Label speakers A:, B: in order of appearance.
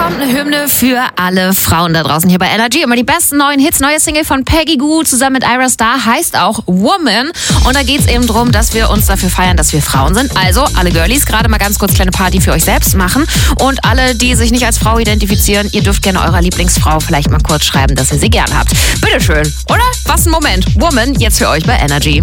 A: kommt eine Hymne für alle Frauen da draußen hier bei Energy. Immer die besten neuen Hits. Neue Single von Peggy Gou zusammen mit Ira Star heißt auch Woman. Und da geht es eben darum, dass wir uns dafür feiern, dass wir Frauen sind. Also alle Girlies, gerade mal ganz kurz kleine Party für euch selbst machen. Und alle, die sich nicht als Frau identifizieren, ihr dürft gerne eurer Lieblingsfrau vielleicht mal kurz schreiben, dass ihr sie gern habt. Bitteschön, oder? Was ein Moment. Woman, jetzt für euch bei Energy.